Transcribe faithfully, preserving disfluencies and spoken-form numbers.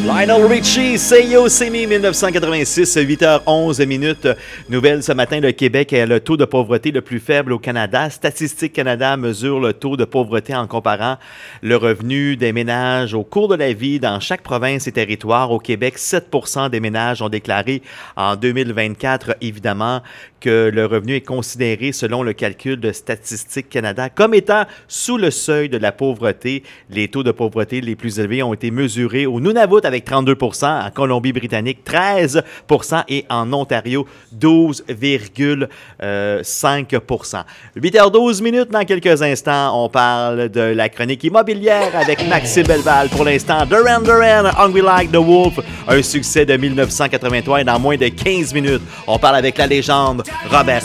Lionel Richie, Say Yo, C'est Me, dix-neuf cent quatre-vingt-six, huit heures onze minutes. Nouvelle ce matin, le Québec a le taux de pauvreté le plus faible au Canada. Statistique Canada mesure le taux de pauvreté en comparant le revenu des ménages au cours de la vie dans chaque province et territoire. Au Québec, sept pour cent des ménages ont déclaré en deux mille vingt-quatre, évidemment, que le revenu est considéré, selon le calcul de Statistique Canada, comme étant sous le seuil de la pauvreté. Les taux de pauvreté les plus élevés ont été mesurés au Nunavut avec trente-deux pour cent, en Colombie-Britannique treize pour cent et en Ontario douze virgule cinq pour cent. huit heures douze minutes, dans quelques instants, on parle de la chronique immobilière avec Maxime Belval. Pour l'instant, Duran Duran, Hungry Like the Wolf, un succès de dix-neuf cent quatre-vingt-trois et dans moins de quinze minutes, on parle avec la légende Robert